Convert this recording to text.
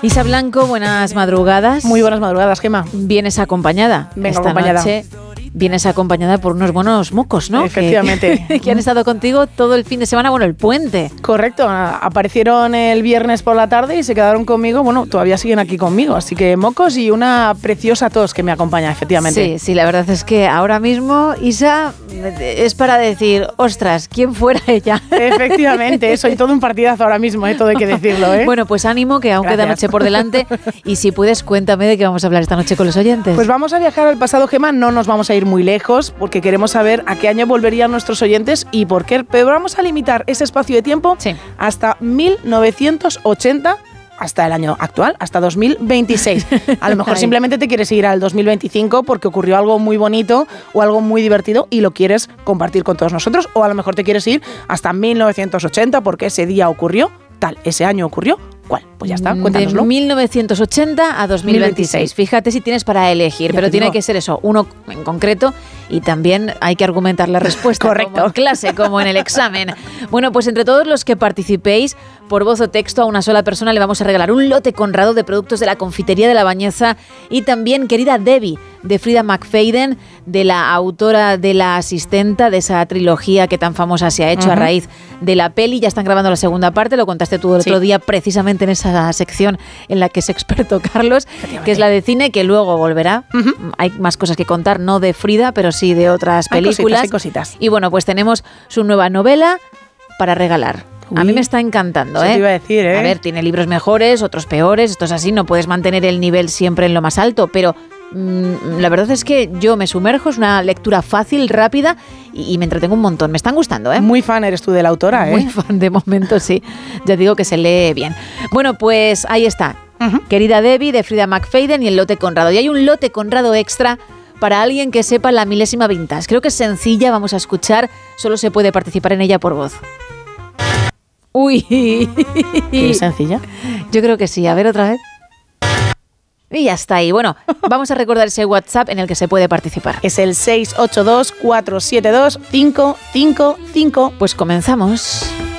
Isa Blanco, buenas madrugadas. Muy buenas madrugadas, Gemma. Vienes acompañada. Vengo esta acompañada. Noche vienes acompañada por unos buenos mocos, ¿no? Efectivamente. Que han estado contigo todo el fin de semana, bueno, el puente. Correcto, aparecieron el viernes por la tarde y se quedaron conmigo, bueno, todavía siguen aquí conmigo, así que mocos y una preciosa tos que me acompaña, efectivamente. Sí, la verdad es que ahora mismo, Isa, es para decir, ostras, ¿quién fuera ella? Efectivamente, soy todo un partidazo ahora mismo, todo hay que decirlo, ¿eh? Bueno, pues ánimo, que aún queda noche por delante, y si puedes, cuéntame de qué vamos a hablar esta noche con los oyentes. Pues vamos a viajar al pasado, Gemma, no nos vamos a ir muy lejos, porque queremos saber a qué año volverían nuestros oyentes y por qué, pero vamos a limitar ese espacio de tiempo hasta 1980, hasta el año actual, hasta 2026. A lo mejor simplemente te quieres ir al 2025 porque ocurrió algo muy bonito o algo muy divertido y lo quieres compartir con todos nosotros, o a lo mejor te quieres ir hasta 1980 porque ese día ocurrió tal, ese año ocurrió. ¿Cuál? Pues ya está, cuéntanoslo. De 1980 a 2026. Fíjate si tienes para elegir, pero tiene que ser eso, uno en concreto, y también hay que argumentar la respuesta. Correcto. Como en clase, como en el examen. Bueno, pues entre todos los que participéis, por voz o texto, a una sola persona le vamos a regalar un lote conrado de productos de la confitería de La Bañeza y también Querida Debbie, de Frida McFadden, de la autora de La Asistenta, de esa trilogía que tan famosa se ha hecho a raíz de la peli. Ya están grabando la segunda parte, lo contaste tú el otro día, precisamente en esa sección en la que es experto Carlos, que es la de cine, que luego volverá. Hay más cosas que contar, no de Frida, pero sí de otras películas. Hay cositas. Y bueno, pues tenemos su nueva novela para regalar. A mí me está encantando, Eso te iba a decir, ¿eh? A ver, tiene libros mejores, otros peores, esto es así, no puedes mantener el nivel siempre en lo más alto, pero la verdad es que yo me sumerjo, es una lectura fácil, rápida y me entretengo un montón. Me están gustando, ¿eh? Muy fan eres tú de la autora, ¿eh? Muy fan, de momento sí. Ya digo que se lee bien. Bueno, pues ahí está. Querida Debbie, de Frida McFadden, y el lote Conrado. Y hay un lote Conrado extra para alguien que sepa la milésima vintage. Creo que es sencilla, vamos a escuchar. Solo se puede participar en ella por voz. Uy. ¿Qué es sencilla? Yo creo que sí. A ver, otra vez. Y ya está ahí. Bueno, vamos a recordar ese WhatsApp en el que se puede participar. Es el 682-472-555. Pues comenzamos.